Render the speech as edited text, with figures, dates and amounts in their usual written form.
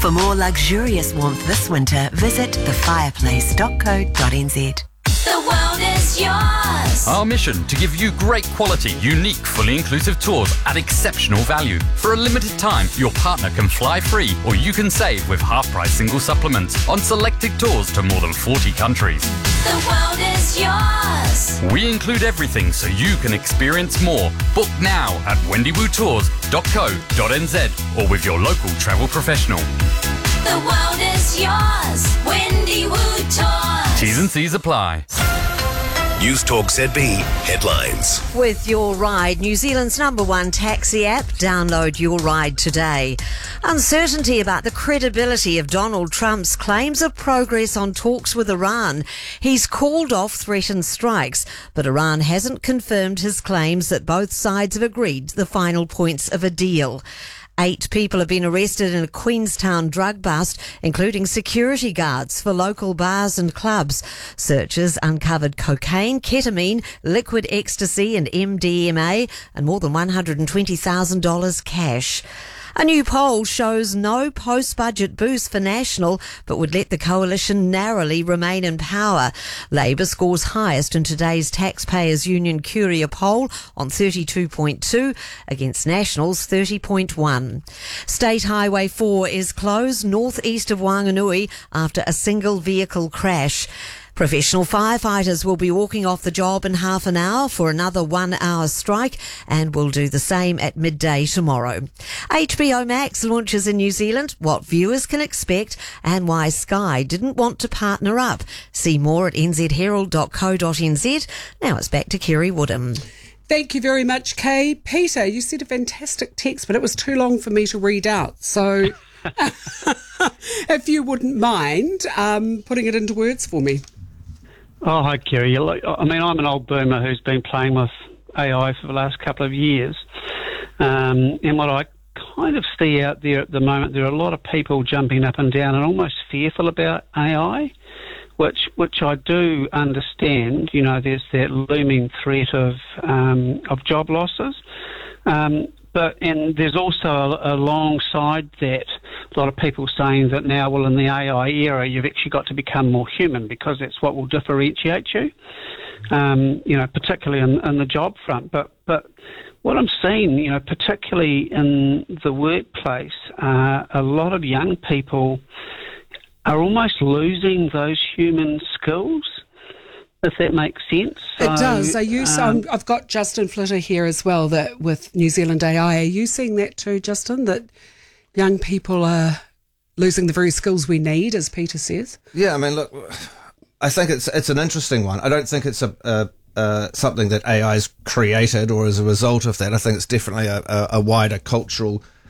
For more luxurious warmth this winter, visit thefireplace.co.nz. The world is yours. Our mission to give you great quality, unique, fully inclusive tours at exceptional value. For a limited time, your partner can fly free or you can save with half-price single supplements on selected tours to more than 40 countries. The world is yours. We include everything so you can experience more. Book now at wendywoodtours.co.nz or with your local travel professional. The world is yours. Wendy Wood Tours. T's and C's apply. News Talk ZB headlines. With Your Ride, New Zealand's #1 taxi app. Download Your Ride today. Uncertainty about the credibility of Donald Trump's claims of progress on talks with Iran. He's called off threatened strikes, but Iran hasn't confirmed his claims that both sides have agreed to the final points of a deal. 8 people have been arrested in a Queenstown drug bust, including security guards for local bars and clubs. Searchers uncovered cocaine, ketamine, liquid ecstasy and MDMA, and more than $120,000 cash. A new poll shows no post-budget boost for National, but would let the coalition narrowly remain in power. Labour scores highest in today's Taxpayers Union Curia poll on 32.2 against National's 30.1. State Highway 4 is closed northeast of Wanganui after a single vehicle crash. Professional firefighters will be walking off the job in half an hour for another 1-hour strike and will do the same at midday tomorrow. HBO Max launches in New Zealand, what viewers can expect and why Sky didn't want to partner up. See more at nzherald.co.nz. Now it's back to Kerry Woodham. Thank you very much, Kay. Peter, you sent a fantastic text, but it was too long for me to read out. So if you wouldn't mind putting it into words for me. Oh, hi, Kerry. I mean, I'm an old boomer who's been playing with AI for the last couple of years. And what I kind of see out there at the moment, there are a lot of people jumping up and down and almost fearful about AI, which I do understand. You know, there's that looming threat of job losses. But there's also alongside that a lot of people saying that now, well, in the AI era, you've actually got to become more human because that's what will differentiate you, you know, particularly in the job front. But what I'm seeing, you know, particularly in the workplace, a lot of young people are almost losing those human skills, if that makes sense. It does. Are you? I've got Justin Flitter here as well. That with New Zealand AI, are you seeing that too, Justin? That young people are losing the very skills we need, as Peter says. Yeah, I mean, look, I think it's an interesting one. I don't think it's something that AI's created or as a result of that. I think it's definitely a wider cultural